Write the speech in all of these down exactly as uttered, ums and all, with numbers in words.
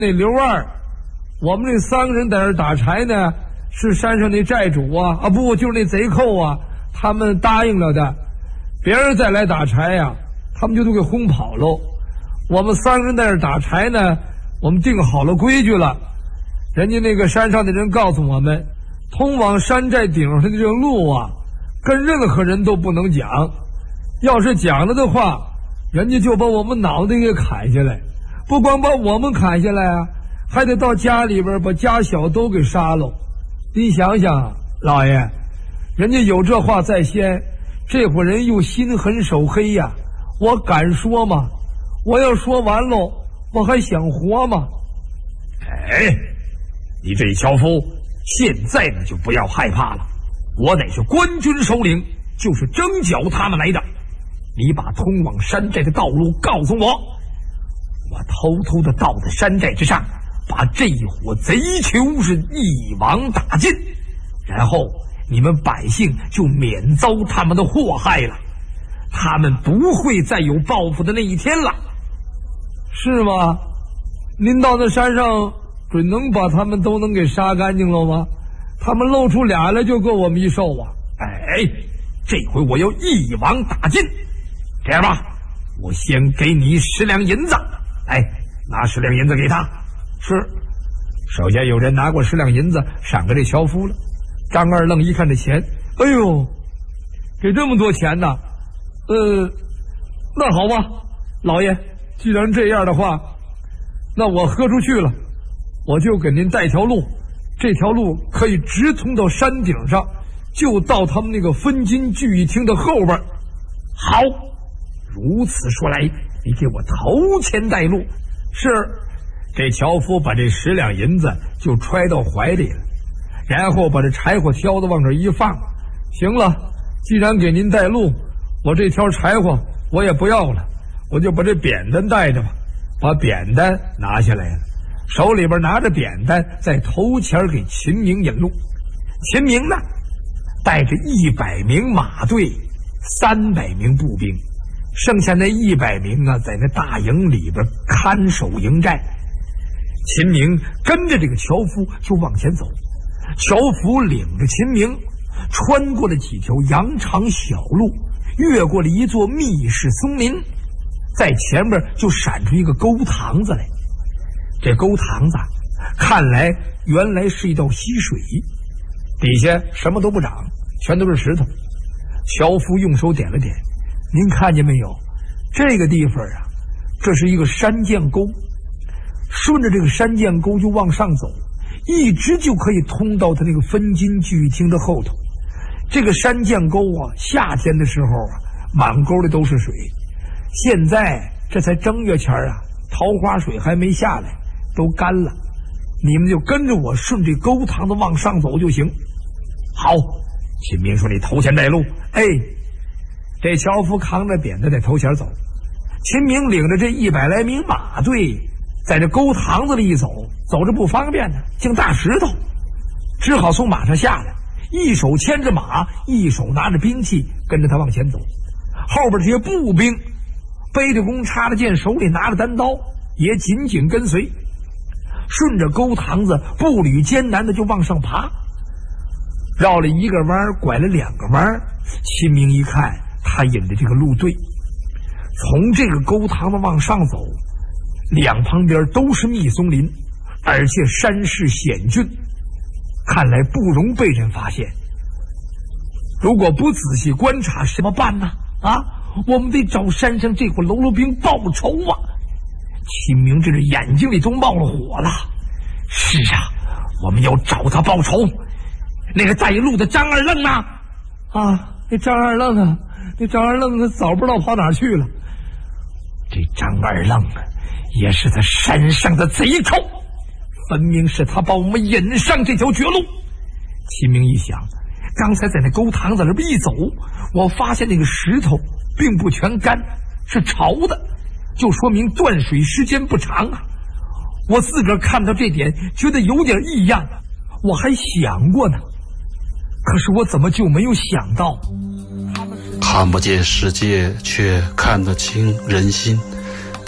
那刘二，我们这三个人在这打柴呢，是山上那寨主啊啊不，就是那贼寇啊，他们答应了的。别人再来打柴呀、啊，他们就都给轰跑喽。我们三个人在这打柴呢，我们定好了规矩了。人家那个山上的人告诉我们，通往山寨顶上的这个路啊，跟任何人都不能讲。要是讲了的话，人家就把我们脑袋给砍下来。不光把我们砍下来啊，还得到家里边把家小都给杀喽。你想想，老爷，人家有这话在先，这伙人又心狠手黑呀、啊，我敢说吗？我要说完喽，我还想活吗？ 哎，你这樵夫，现在呢就不要害怕了。我乃是官军首领，就是征剿他们来的。你把通往山寨的道路告诉我，我偷偷的到在山寨之上，把这一伙贼囚是一网打尽，然后你们百姓就免遭他们的祸害了，他们不会再有报复的那一天了。 是吗？您到那山上准能把他们都能给杀干净了吗？他们露出俩来就够我们一受啊！ 哎，这回我要一网打尽。这样吧，我先给你十两银子，来，拿十两银子给他。 是。手下有人拿过十两银子赏给这樵夫了。张二愣一看这钱，哎呦，给这么多钱呢？呃，那好吧，老爷，既然这样的话，那我豁出去了，我就给您带条路，这条路可以直通到山顶上，就到他们那个分金聚义厅的后边。 好，如此说来，你给我头前带路。 是。这樵夫把这十两银子就揣到怀里了，然后把这柴火挑子往这一放。行了，既然给您带路，我这条柴火我也不要了，我就把这扁担带着吧。把扁担拿下来了，手里边拿着扁担，在头前给秦明引路。秦明呢，带着一百名马队，三百名步兵，剩下那一百名啊，在那大营里边看守营寨。秦明跟着这个樵夫就往前走，樵夫领着秦明穿过了几条羊肠小路，越过了一座密室松林，在前面就闪出一个沟塘子来。这沟塘子看来原来是一道溪水，底下什么都不长，全都是石头。樵夫用手点了点，您看见没有？这个地方啊，这是一个山涧沟，顺着这个山涧沟就往上走，一直就可以通到他那个分金聚义厅的后头。这个山涧沟啊，夏天的时候啊，满沟的都是水。现在这才正月前啊，桃花水还没下来，都干了。你们就跟着我顺这沟塘子往上走就行。 好，秦明说你头前带路。 哎，这樵夫扛着扁担在头前走，秦明领着这一百来名马队，在这沟塘子里一走，走着不方便呢，竟大石头，只好从马上下来，一手牵着马，一手拿着兵器，跟着他往前走。后边这些步兵背着弓插着箭，手里拿着单刀，也紧紧跟随。顺着沟塘子步履艰难的就往上爬，绕了一个弯，拐了两个弯。秦明一看，他引的这个路对，从这个沟塘子往上走，两旁边都是密松林，而且山势险峻，看来不容被人发现。如果不仔细观察怎么办呢？啊，我们得找山上这伙喽啰兵报仇啊！秦明这是眼睛里都冒了火了。是啊，我们要找他报仇。那个带路的张二愣呢？啊，那张二愣啊，那张二愣他早不知道跑哪儿去了。这张二愣啊，也是他山上的贼寇，分明是他把我们引上这条绝路。秦明一想，刚才在那沟塘子里边一走，我发现那个石头并不全干，是潮的，就说明断水时间不长啊。我自个儿看到这点，觉得有点异样，我还想过呢，可是我怎么就没有想到， 看不见世界，却看得清人心。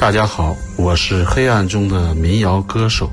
大家好，我是黑暗中的民谣歌手